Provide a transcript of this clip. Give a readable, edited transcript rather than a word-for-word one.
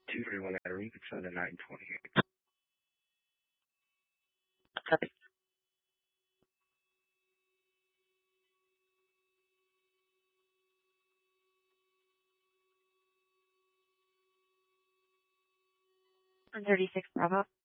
231 at a reconfirm to 928. Okay. On 36 Bravo.